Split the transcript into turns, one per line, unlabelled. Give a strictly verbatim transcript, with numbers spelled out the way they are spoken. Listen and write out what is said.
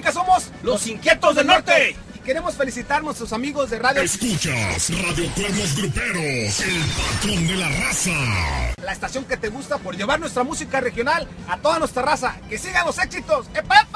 República somos
los Inquietos del Norte.
Y queremos felicitar a nuestros amigos de radio.
Escuchas Radio Cuernos Gruperos, el patrón de la raza.
La estación que te gusta por llevar nuestra música regional a toda nuestra raza. ¡Que sigan los éxitos! ¡Epa!